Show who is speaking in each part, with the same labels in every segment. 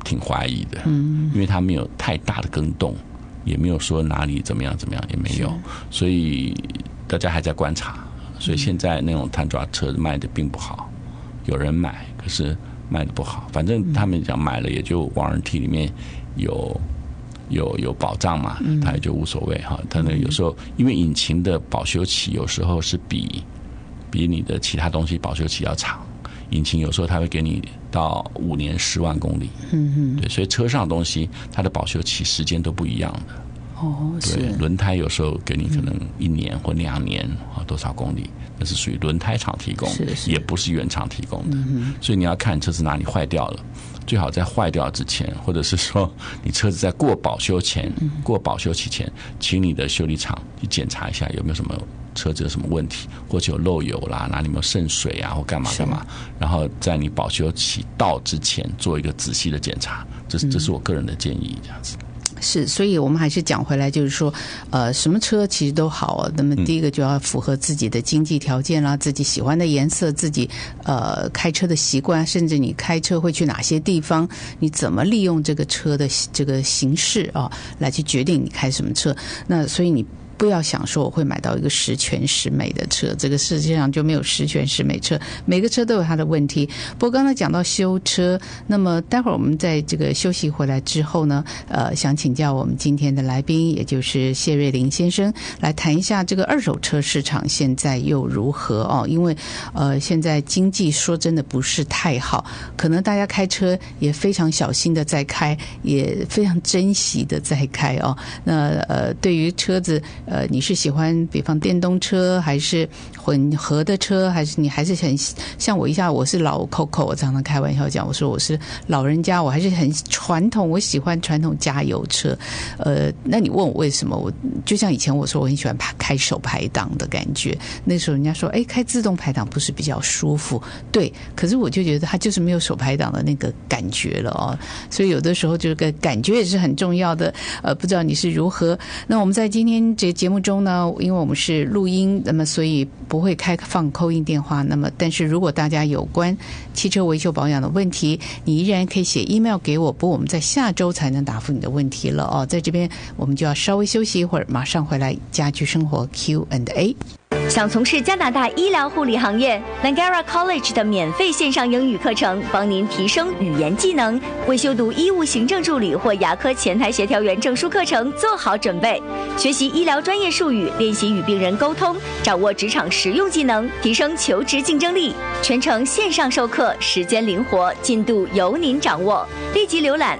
Speaker 1: 挺怀疑的，因为它没有太大的更动，也没有说哪里怎么样也没有，所以大家还在观察，所以现在那种探爪车卖的并不好，有人买，可是卖的不好，反正他们讲买了也就warranty里面有保障嘛，他也就无所谓哈。他那有时候因为引擎的保修期有时候是比你的其他东西保修期要长，引擎有时候它会给你到5年10万公里，对，所以车上的东西它的保修期时间都不一样的。对，轮胎有时候给你可能1年或2年多少公里，那是属于轮胎厂提供的，也不是原厂提供的，所以你要看车子哪里坏掉了，最好在坏掉之前，或者是说你车子在过保修期前，请你的修理厂去检查一下有没有什么车子有什么问题，或者有漏油啦，哪里有没有渗水啊，或干嘛，然后在你保修期到之前做一个仔细的检查，这是我个人的建议，这样子。
Speaker 2: 是，所以我们还是讲回来，就是说，什么车其实都好。那么第一个就要符合自己的经济条件啦，自己喜欢的颜色，自己开车的习惯，甚至你开车会去哪些地方，你怎么利用这个车的这个形式啊，来去决定你开什么车。那所以你不要想说我会买到一个十全十美的车，这个世界上就没有十全十美车，每个车都有它的问题。不过刚才讲到修车，那么待会儿我们在这个休息回来之后呢，想请教我们今天的来宾，也就是谢瑞麟先生，来谈一下这个二手车市场现在又如何哦？因为现在经济说真的不是太好，可能大家开车也非常小心的在开，也非常珍惜的在开哦。那对于车子你是喜欢比方电动车还是混合的车，还是你还是很像我我是老 Coco， 我常常开玩笑讲，我说我是老人家，我还是很传统，我喜欢传统加油车。那你问我为什么，我就像以前我说我很喜欢开手排档的感觉，那时候人家说开自动排档不是比较舒服，对，可是我就觉得它就是没有手排档的那个感觉了哦，所以有的时候这个感觉也是很重要的。不知道你是如何。那我们在今天这节目中呢，因为我们是录音，那么所以不会开放 call in 电话，那么但是如果大家有关汽车维修保养的问题，你依然可以写 email 给我，不过我们在下周才能答复你的问题了哦。在这边我们就要稍微休息一会儿，马上回来家居生活 Q&A。
Speaker 3: 想从事加拿大医疗护理行业 ，Langara College 的免费线上英语课程，帮您提升语言技能，为修读医务行政助理或牙科前台协调员证书课程做好准备。学习医疗专业术语，练习与病人沟通，掌握职场实用技能，提升求职竞争力。全程线上授课，时间灵活，进度由您掌握。立即浏览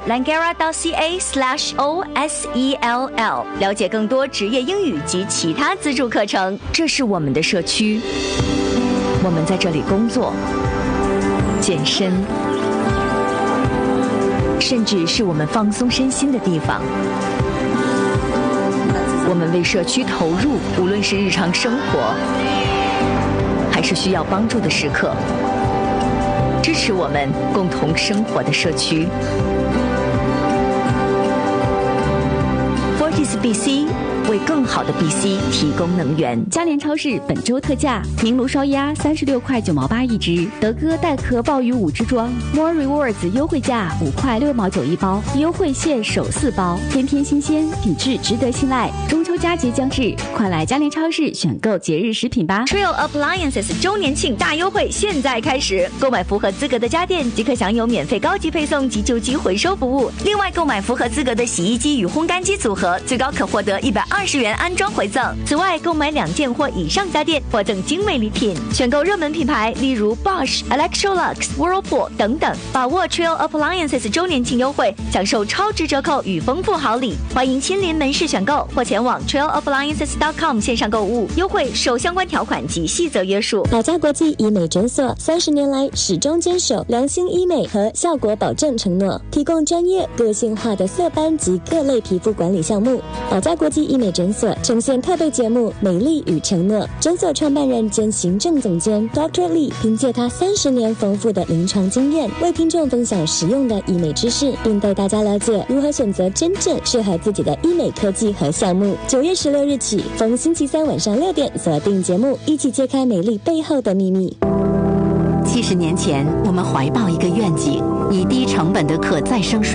Speaker 3: langara.ca/OSELL， 了解更多职业英语及其他资助课程。这是我们的社区，我们在这里工作、健身，甚至是我们放松身心的地方。我们为社区投入，无论是日常生活还是需要帮助的时刻，支持我们共同生活的社区。Fortis BC 为更好的 BC 提供能源。
Speaker 4: 嘉联超市本周特价：明炉烧鸭36块9毛8一只，德哥带壳鲍鱼5只装 ，More Rewards 优惠价5块6毛9一包，优惠蟹手4包，天天新鲜，品质值得信赖。中秋佳节将至，快来嘉联超市选购节日食品吧
Speaker 3: ！Trail Appliances 周年庆大优惠现在开始，购买符合资格的家电即可享有免费高级配送及旧机回收服务。另外，购买符合资格的洗衣机与烘干机组合，最高可获得120元安装回赠。此外，购买2件或以上家电，获赠精美礼品。选购热门品牌，例如 Bosch、Electrolux、Whirlpool 等等。把握 Trail Appliances 周年庆优惠，享受超值折扣与丰富好礼。欢迎亲临门市选购，或前往 trailappliances.com 线上购物。优惠受相关条款及细则约束。
Speaker 5: 宝嘉国际医美诊所30年来始终坚守良心医美和效果保证承诺，提供专业个性化的色斑及各类皮肤管理项目。宝嘉国际医美诊所呈现特别节目《美丽与承诺》，诊所创办人兼行政总监 Dr. Lee 凭借他30年丰富的临床经验，为听众分享实用的医美知识，并带大家了解如何选择真正适合自己的医美科技和项目。9月16日起，逢星期三晚上6点锁定节目，一起揭开美丽背后的秘密。
Speaker 6: 70年前，我们怀抱一个愿景，以低成本的可再生水